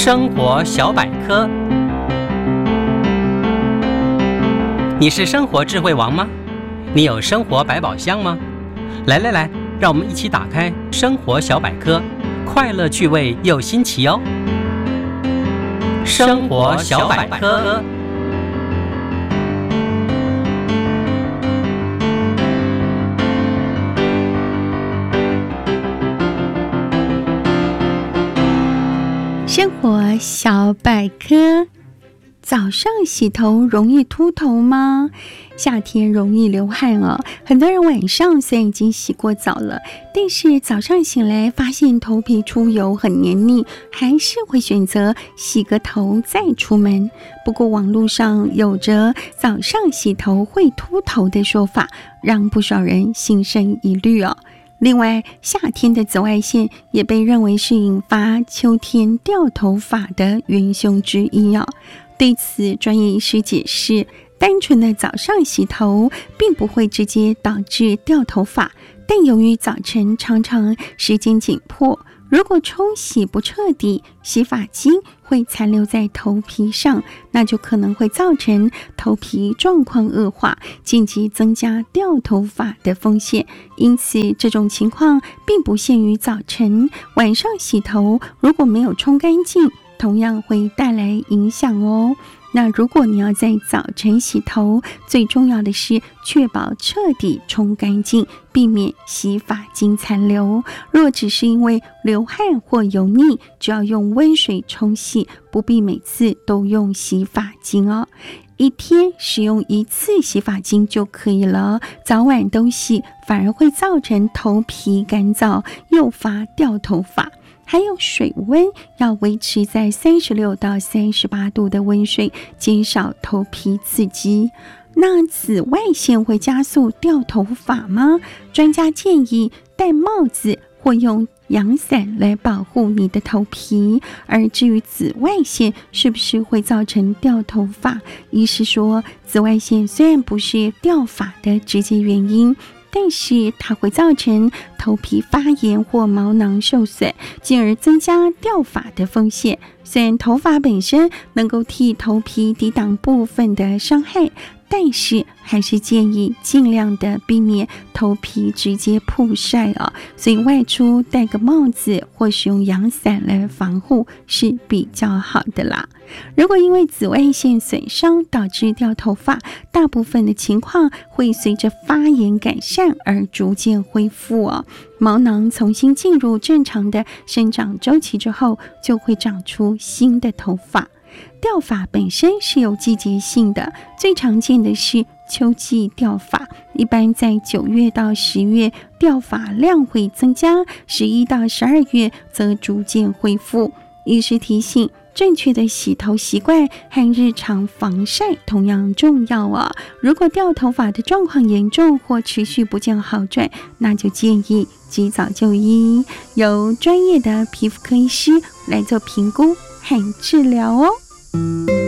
生活小百科。你是生活智慧王吗？你有生活百宝箱吗？来，让我们一起打开生活小百科，快乐趣味又新奇哦。生活小百科。 生活小百科，早上洗头容易秃头吗？夏天容易流汗哦，很多人晚上虽然已经洗过澡了，但是早上醒来发现头皮出油很黏腻，还是会选择洗个头再出门。不过网络上有着早上洗头会秃头的说法，让不少人心生疑虑哦。另外，夏天的紫外线也被认为是引发秋天掉头发的元凶之一哦。对此，专业医师解释，单纯的早上洗头并不会直接导致掉头发，但由于早晨常常时间紧迫，如果冲洗不彻底，洗发精会残留在头皮上，那就可能会造成头皮状况恶化，进而增加掉头发的风险。因此，这种情况并不限于早晨，晚上洗头如果没有冲干净，同样会带来影响哦。那如果你要在早晨洗头，最重要的是确保彻底冲干净，避免洗发精残留。若只是因为流汗或油腻，就要用温水冲洗，不必每次都用洗发精哦。一天使用一次洗发精就可以了，早晚都洗反而会造成头皮干燥，诱发掉头发。还有水温要维持在36到38度的温水，减少头皮刺激。那紫外线会加速掉头发吗？专家建议戴帽子或用阳伞来保护你的头皮。而至于紫外线是不是会造成掉头发，医师说，紫外线虽然不是掉发的直接原因，但是它会造成头皮发炎或毛囊受损，进而增加掉发的风险。虽然头发本身能够替头皮抵挡部分的伤害，但是还是建议尽量的避免头皮直接曝晒哦，所以外出戴个帽子或使用阳伞来防护是比较好的啦。如果因为紫外线损伤导致掉头发，大部分的情况会随着发炎改善而逐渐恢复哦。毛囊重新进入正常的生长周期之后，就会长出新的头发。掉发本身是有季节性的，最常见的是秋季掉发，一般在9月到10月掉发量会增加，11到12月则逐渐恢复。医师提醒，正确的洗头习惯和日常防晒同样重要啊！如果掉头发的状况严重或持续不见好转，那就建议及早就医，由专业的皮肤科医师来做评估和治疗哦。